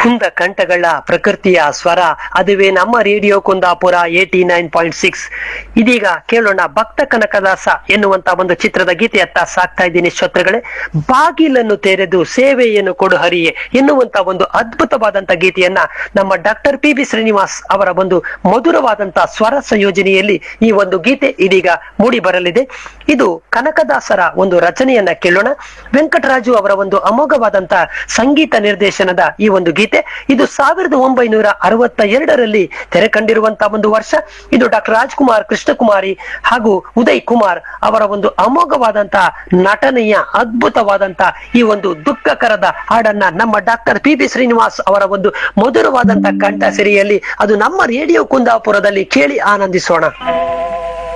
ಕುಂದ ಕಂಠಗಳ ಪ್ರಕೃತಿಯ ಸ್ವರ, ಅದುವೇ ನಮ್ಮ ರೇಡಿಯೋ ಕುಂದಾಪುರ 89.6. ಇದೀಗ ಕೇಳೋಣ ಭಕ್ತ ಕನಕದಾಸ ಎನ್ನುವಂತ ಒಂದು ಚಿತ್ರದ ಗೀತೆಯತ್ತ ಸಾಕ್ತಾ ಇದ್ದೀನಿ ಶ್ರೋತೃಗಳೇ. ಬಾಗಿಲನ್ನು ತೆರೆದು ಸೇವೆಯನ್ನು ಕೊಡು ಹರಿಯೇ ಎನ್ನುವಂತ ಒಂದು ಅದ್ಭುತವಾದಂತ ಗೀತೆಯನ್ನ ನಮ್ಮ ಡಾಕ್ಟರ್ ಪಿ ಶ್ರೀನಿವಾಸ್ ಅವರ ಒಂದು ಮಧುರವಾದಂತ ಸ್ವರ ಸಂಯೋಜನೆಯಲ್ಲಿ ಈ ಒಂದು ಗೀತೆ ಇದೀಗ ಮೂಡಿ ಬರಲಿದೆ. ಇದು ಕನಕದಾಸರ ಒಂದು ರಚನೆಯನ್ನ ಕೇಳೋಣ. ವೆಂಕಟರಾಜು ಅವರ ಒಂದು ಅಮೋಘವಾದಂತ ಸಂಗೀತ ನಿರ್ದೇಶನದ ಈ ಒಂದು ಗೀತೆ. ಇದು 1962ರಲ್ಲಿ ತೆರೆ ಕಂಡಿರುವಂತಹ ಒಂದು ವರ್ಷ. ಇದು ಡಾಕ್ಟರ್ ರಾಜ್ಕುಮಾರ್, ಕೃಷ್ಣಕುಮಾರಿ ಹಾಗೂ ಉದಯ್ ಕುಮಾರ್ ಅವರ ಒಂದು ಅಮೋಘವಾದಂತಹ ನಟನೆಯ ಅದ್ಭುತವಾದಂತ ಈ ಒಂದು ದುಃಖಕರದ ಹಾಡನ್ನ ನಮ್ಮ ಡಾಕ್ಟರ್ ಪಿ ಶ್ರೀನಿವಾಸ್ ಅವರ ಒಂದು ಮಧುರವಾದಂತ ಕಂಠ ಸಿರಿಯಲ್ಲಿ ಅದು ನಮ್ಮ ರೇಡಿಯೋ ಕುಂದಾಪುರದಲ್ಲಿ ಕೇಳಿ ಆನಂದಿಸೋಣ.